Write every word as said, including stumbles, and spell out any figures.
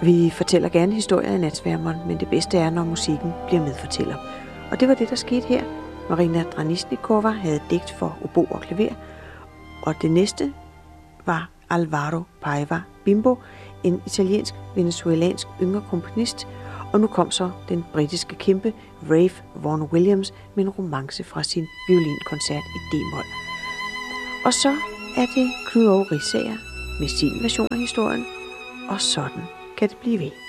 Vi fortæller gerne historier i Natsværmeren, men det bedste er, når musikken bliver medfortæller. Og det var det, der skete her. Marina Dranisnikova havde digt for obo og klaver, og det næste var Alvaro Paiva Bimbo, en italiensk-venezuelansk yngre komponist, og nu kom så den britiske kæmpe Ralph Vaughan Williams med en romance fra sin violinkoncert i D-mol. Og så er det Knud Aage Riisager med sin version af historien, og sådan kan det blive ved.